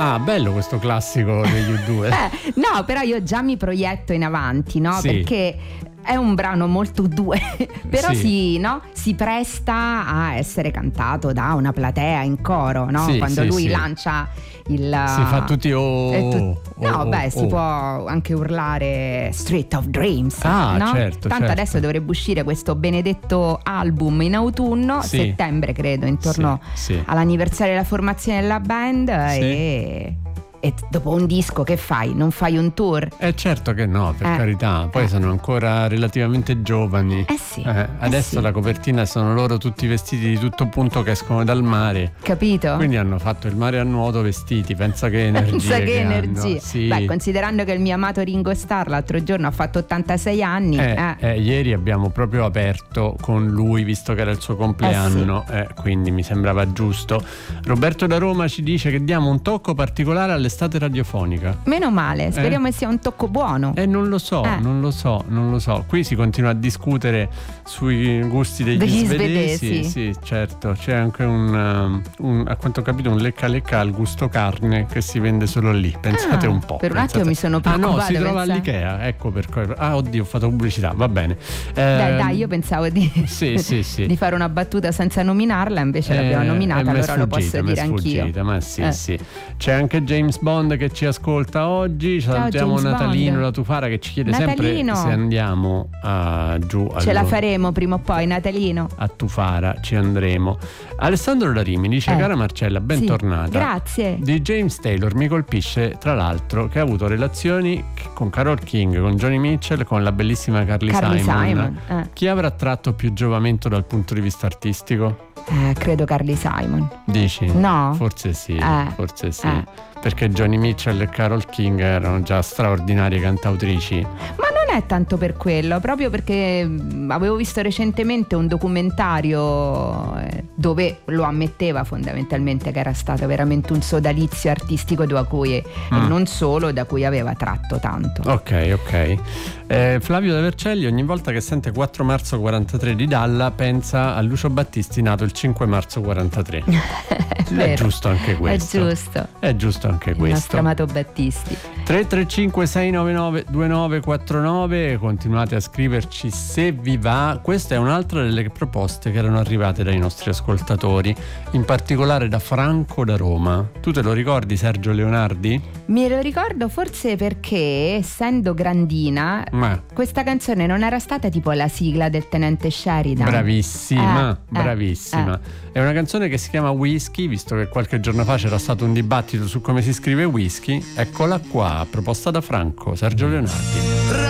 Ah, bello questo classico degli U2. No, però io già mi proietto in avanti, no? Sì. Perché è un brano molto U2, però Sì. si presta a essere cantato da una platea in coro, no? Sì, Quando sì, lui sì. lancia il... Si fa tutti si può anche urlare Street of Dreams, Ah, no? certo, Tanto certo. adesso dovrebbe uscire questo benedetto album in autunno, Sì. settembre credo, intorno Sì. all'anniversario della formazione della band, Sì. e dopo un disco che fai? Non fai un tour? Certo che no, per carità. Poi sono ancora relativamente giovani. Sì. Adesso sì. la copertina sono loro tutti vestiti di tutto punto che escono dal mare. Capito? Quindi hanno fatto il mare a nuoto vestiti. Pensa che energie. Pensa che energie. hanno. Sì. Beh, considerando che il mio amato Ringo Starr l'altro giorno ha fatto 86 anni. Ieri abbiamo proprio aperto con lui, visto che era il suo compleanno, quindi mi sembrava giusto. Roberto da Roma ci dice che diamo un tocco particolare all'estate radiofonica. Meno male, speriamo che sia un tocco buono. Non lo so. Qui si continua a discutere sui gusti degli svedesi. Sì, certo. C'è anche a quanto ho capito un lecca al gusto carne che si vende solo lì. Pensate un po'. Per un attimo mi sono preoccupata. No, si trova all'Ikea. Ecco per quello. Oddio, ho fatto pubblicità, va bene. Dai, io pensavo di fare una battuta senza nominarla, invece l'abbiamo nominata, allora lo posso dire anch'io. Ma sì. C'è anche James Bond che ci ascolta oggi. Salutiamo Natalino da Tufara che ci chiede sempre se andiamo giù. Ce la faremo prima o poi, Natalino. A Tufara ci andremo. Alessandro da Rimini dice: cara Marcella, bentornata. Sì, grazie. Di James Taylor mi colpisce tra l'altro che ha avuto relazioni con Carole King, con Joni Mitchell, con la bellissima Carly Simon. Chi avrà tratto più giovamento dal punto di vista artistico? Credo Carly Simon. Dici? No? Forse sì. Perché Joni Mitchell e Carole King erano già straordinarie cantautrici. Ma non è tanto per quello, proprio perché avevo visto recentemente un documentario dove lo ammetteva fondamentalmente che era stato veramente un sodalizio artistico da cui e non solo, da cui aveva tratto tanto. Ok. Flavio da Vercelli ogni volta che sente 4 marzo 43 di Dalla pensa a Lucio Battisti nato il 5 marzo 43. È giusto anche questo. È giusto anche questo. Il nostro amato Battisti. 335 699 2949, continuate a scriverci se vi va. Questa è un'altra delle proposte che erano arrivate dai nostri ascoltatori, in particolare da Franco da Roma. Tu te lo ricordi, Sergio Leonardi? Me lo ricordo forse perché, essendo grandina, questa canzone non era stata tipo la sigla del tenente Sheridan. Bravissima. È una canzone che si chiama Whisky, visto che qualche giorno fa c'era stato un dibattito su come si scrive whisky. Eccola qua, proposta da Franco, Sergio Leonardi.